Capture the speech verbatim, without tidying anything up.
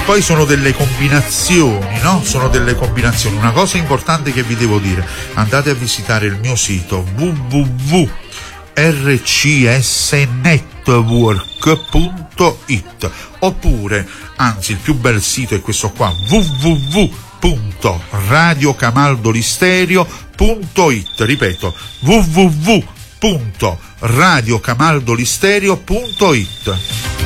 poi sono delle combinazioni, no? Sono delle combinazioni. Una cosa importante che vi devo dire: andate a visitare il mio sito w w w punto r c s network punto i t, oppure, anzi, il più bel sito è questo qua, w w w punto radio camaldolistereo punto i t. Ripeto, w w w punto radio camaldolistereo punto i t.